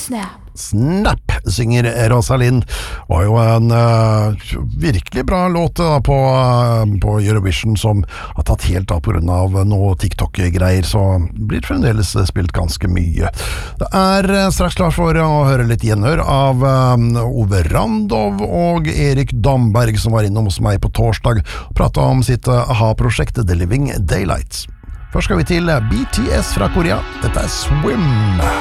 Snap. Snap, synger Rosalind. Var jo en virkelig bra låt da, på Eurovision, som har tatt helt av på grunn av noe TikTok-greier, så blir fremdeles spilt ganske mye. Det er straks klar for å høre litt gjenhør av Ove Randov og Erik Damberg, som var innom hos meg på torsdag og pratet om sitt aha-prosjekt The Living Daylights. Først skal vi til BTS fra Korea. Dette er Swim.